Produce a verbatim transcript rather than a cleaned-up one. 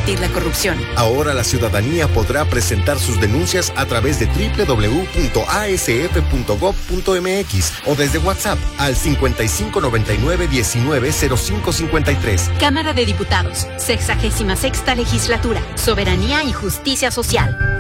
combatir la corrupción. Ahora la ciudadanía podrá presentar sus denuncias a través de doble u doble u doble u punto a s f punto gob punto m x o desde WhatsApp al cincuenta y cinco noventa y nueve diecinueve cero cinco cincuenta y tres. Cámara de Diputados, sexagésima sexta legislatura, Soberanía y Justicia Social.